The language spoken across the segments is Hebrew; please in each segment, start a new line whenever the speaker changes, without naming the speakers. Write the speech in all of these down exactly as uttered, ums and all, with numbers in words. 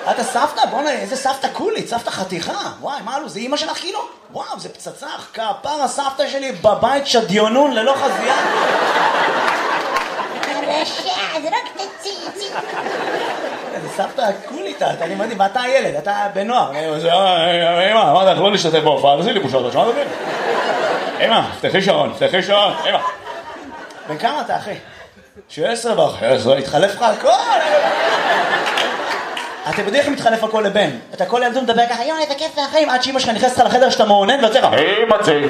אתה סבתא? בוא'נה, איזה סבתא קולית, סבתא חתיכה. וואי, מה לו, זה אמא שלך כאילו? וואו, זה פצצה, כפר הסבתא שלי בבית שדיונון ללא חזייה.
הרשע, זה רק תציצי.
זה סבתא קולית, אני מדהים, ואתה הילד, אתה בנוער. אמא, מה אתה לא להשתתף בהופעה, תעשי לי בושות, שמעת אותי? אמא, פתחי שעון, פתחי שעון, אמא. בן כמה אתה, אחי? שבע עשרה באחי, עשרה, התחלף לך הכל. אתם יודעים איך מתחלף הכל לבן? אתה כל ילדו מדבר ככה, יואי, איזה כיף והחיים, עד שאמא שלך נכנסת לך לחדר שאתה מעונן ויוצא לך, היי מצי.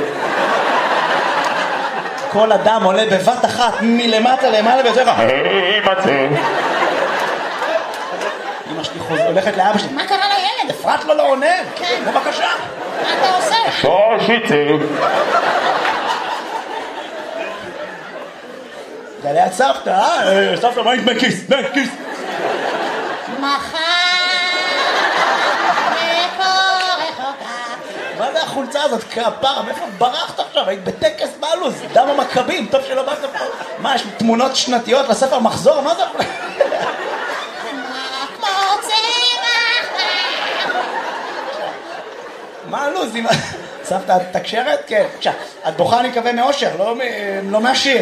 כל אדם עולה בבת אחת מלמטה למעלה ויוצא לך, היי מצי. אמא שלי הולכת לאבא שלי,
מה קרה לילד?
אפרת לו לא עונן. כן. בבקשה.
מה אתה עושה?
שושיצי.
זה ליד סבתא, אה? סבתא, מה עם כיס? כיס.
מחר
מה זה החולצה הזאת? כפרה, מאיפה ברחת עכשיו? היית בטקס בעלוז, דם המכבים, טוב שלא באת פה. מה, יש תמונות שנתיות לספר מחזור? מה זה? מה הלוז? סבתא, את תקשרת? כן. עכשיו, את בוכה אני מקווה מאושר, לא מהשיר.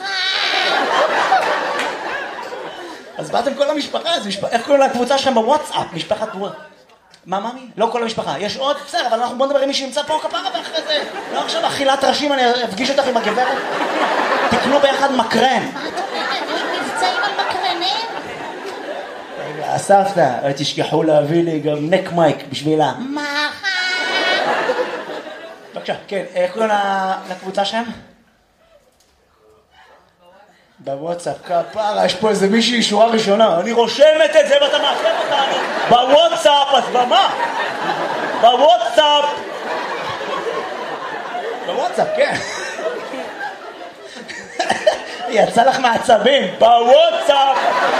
אז באתם כל המשפחה, איך קוראים לקבוצה שלכם בוואטסאפ? משפחת וואטסאפ. מה, ממי? לא כל המשפחה. יש עוד? בסדר, אבל אנחנו בוא נדבר עם מי שנמצא פה כפרה ואחרי זה. לא עכשיו אכילת ראשים, אני אפגיש אותך עם הגברת. תקנו ביחד מקרן.
מה את אומרת? יש מבצעים על מקרנים?
רגע, סבתא, תשכחו להביא לי גם נק מייק בשבילה.
מחר.
בבקשה, כן, איך קוראים לקבוצה שלהם? בוואטסאפ, כפרה, יש פה איזה מישהי שורה ראשונה, אני רושמת את זה ואתה מעכב אותנו בוואטסאפ, אז במה? בוואטסאפ בוואטסאפ, כן. יצא לך מעצבים, בוואטסאפ.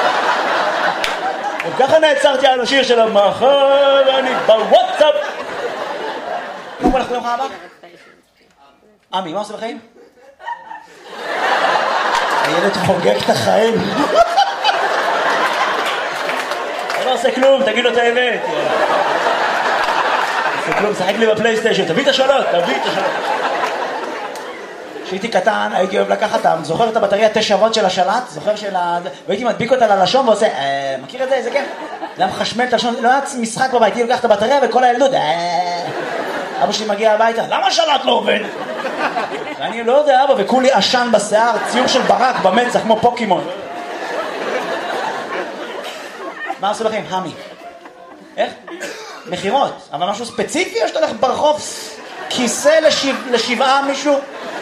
וככה נעצרתי על השיר של המחר, אני בוואטסאפ. מה קורה לך ביום הבא? עמי, מה עושה בחיים? הילד חוגג את החיים. לא עושה כלום, תגיד לו את האמת. עושה כלום, שחק לי בפלייסטיישן, תביא את השאלות, תביא את השאלות. כשהייתי קטן, הייתי אוהב לקחת אותם, זוכר את הבטריה תשע וולט של השלט? זוכר של ה... והייתי מדביק אותה ללשון ועושה, מכיר את זה? איזה כיף? זה היה מחשמל את הלשון, לא היה משחק בבית, הייתי לוקח את הבטריה וכל הילדות, אבא שלי מגיע הביתה, למה השלט לא עובד? ואני לא יודע, אבא, וכולי עשן בשיער, ציור של ברק במצח, כמו פוקימון. מה עשו לכם? המי. איך? מחירות. אבל משהו ספציפי או שאתה הולך ברחוב כיסא לשבע, לשבעה מישהו?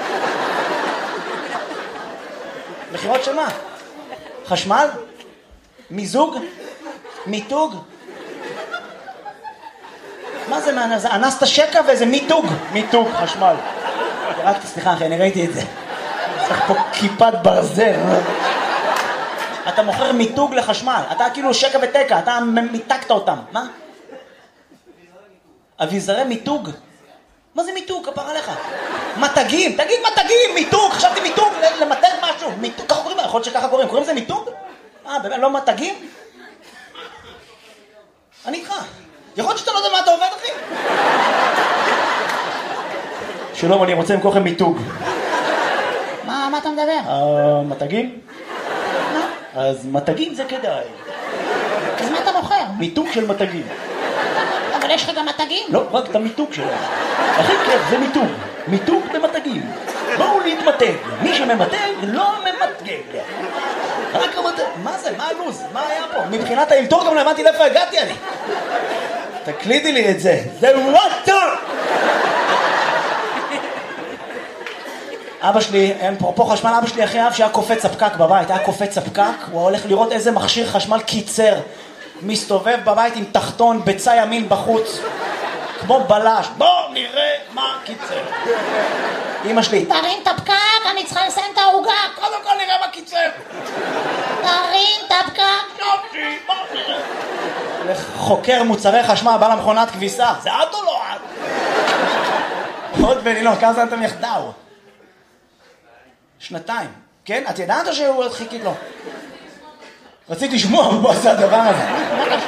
מחירות של מה? חשמל? מיזוג? מיתוג? מה זה? זה אנסת שקע ואיזה מיתוג. מיתוג, חשמל. רק סליחה אחי, אני ראיתי את זה. צריך פה כיפת ברזל. אתה מוכר מיתוג לחשמל. אתה כאילו שקע ותקע, אתה מיתקת אותם. מה? אביזרי מיתוג? מה זה מיתוג? כפר עליך. מתגים, תגיד מתגים, מיתוג. חשבתי מיתוג, למתג משהו. מיתוג, ככה קוראים? יכול להיות שככה קוראים. קוראים לזה מיתוג? אה, באמת, לא מתגים? אני איתך. יכול להיות שאתה לא יודע מה אתה עובד, אחי? שלום, אני רוצה למכור לכם מיתוג.
מה, מה אתה מדבר?
אה, מתגים? אז מתגים זה כדאי.
אז מה אתה מוכר?
מיתוג של מתגים.
אבל יש לך גם מתגים?
לא, רק את המיתוג שלהם. הכי כיף זה מיתוג. מיתוג במתגים. בואו להתמתג. מי שממתג לא ממתגג. רק המתג. מה זה? מה הלוז? מה היה פה? מבחינת האלתור גם לא הבנתי לאיפה הגעתי אני. תקלידי לי את זה. זה וואטסאפ! אבא שלי, אין פה, פה חשמל, אבא שלי הכי אהב שהיה קופץ הפקק בבית, היה קופץ הפקק, הוא הולך לראות איזה מכשיר חשמל קיצר, מסתובב בבית עם תחתון, בצע ימין בחוץ, כמו בלש, בוא נראה מה קיצר. אמא שלי,
תרים את הפקק, אני צריכה לסיים את העוגה.
קודם כל נראה מה קיצר.
תרים את הפקק.
יופי, בוא נראה. חוקר מוצרי חשמל, בא למכונת כביסה, זה את או לא את? עוד בנילון, כמה זמן אתם יחדאו? שנתיים, כן? את ידעת או שהוא חיכית לו? רציתי לשמוע, הוא עושה הדבר הזה.